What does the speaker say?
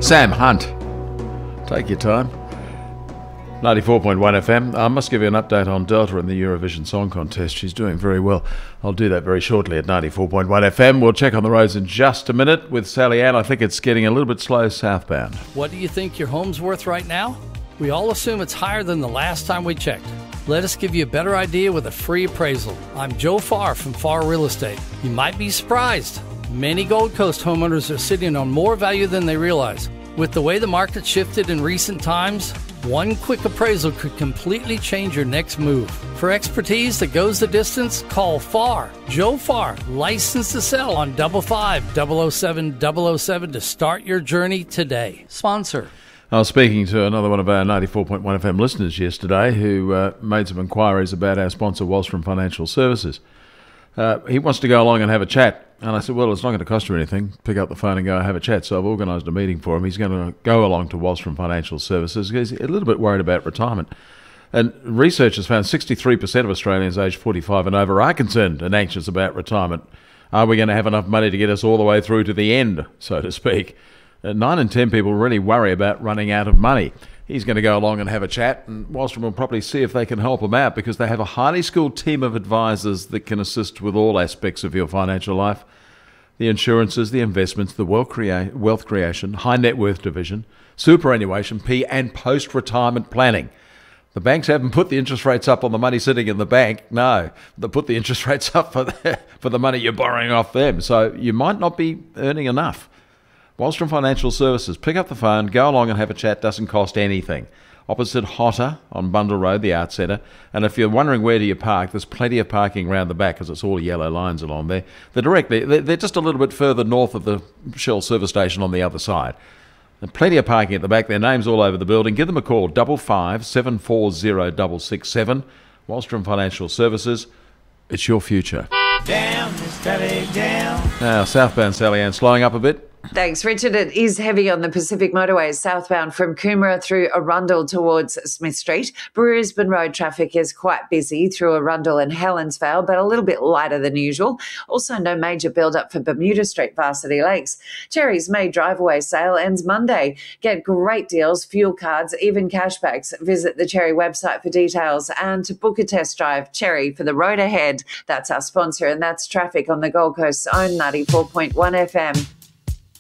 Sam Hunt. Take your time. 94.1 FM. I must give you an update on Delta in the Eurovision Song Contest. She's doing very well. I'll do that very shortly at 94.1 FM. We'll check on the roads in just a minute with Sally Ann. I think it's getting a little bit slow southbound. What do you think your home's worth right now? We all assume it's higher than the last time we checked. Let us give you a better idea with a free appraisal. I'm Joe Farr from Farr Real Estate. You might be surprised. Many Gold Coast homeowners are sitting on more value than they realize. With the way the market shifted in recent times, one quick appraisal could completely change your next move. For expertise that goes the distance, call Farr. Joe Farr, licensed to sell on 55007 to start your journey today. Sponsor. I was speaking to another one of our 94.1 FM listeners yesterday who made some inquiries about our sponsor, Wallstrom Financial Services. He wants to go along and have a chat. And I said, well, it's not going to cost you anything. Pick up the phone and go have a chat. So I've organised a meeting for him. He's going to go along to Wallstrom Financial Services. He's a little bit worried about retirement. And research has found 63% of Australians aged 45 and over are concerned and anxious about retirement. Are we going to have enough money to get us all the way through to the end, so to speak? 9 in 10 people really worry about running out of money. He's going to go along and have a chat, and Wallstrom will probably see if they can help him out because they have a highly skilled team of advisors that can assist with all aspects of your financial life. The insurances, the investments, the wealth creation, high net worth division, superannuation, and post-retirement planning. The banks haven't put the interest rates up on the money sitting in the bank. No, they put the interest rates up for the money you're borrowing off them. So you might not be earning enough. Wallstrom Financial Services. Pick up the phone, go along and have a chat. Doesn't cost anything. Opposite Hotter on Bundle Road, the Arts Centre. And if you're wondering where do you park, there's plenty of parking around the back because it's all yellow lines along there. They're just a little bit further north of the Shell service station on the other side. There's plenty of parking at the back. Their name's all over the building. Give them a call, 55 740 667. Wallstrom Financial Services. It's your future. Down, steady down. Now, southbound Sally Ann slowing up a bit. Thanks, Richard. It is heavy on the Pacific Motorways southbound from Coomera through Arundel towards Smith Street. Brisbane Road traffic is quite busy through Arundel and Helensvale, but a little bit lighter than usual. Also, no major build-up for Bermuda Street, Varsity Lakes. Cherry's May drive-away sale ends Monday. Get great deals, fuel cards, even cashbacks. Visit the Cherry website for details and to book a test drive. Cherry for the road ahead. That's our sponsor, and that's traffic on the Gold Coast's own 94.1 FM.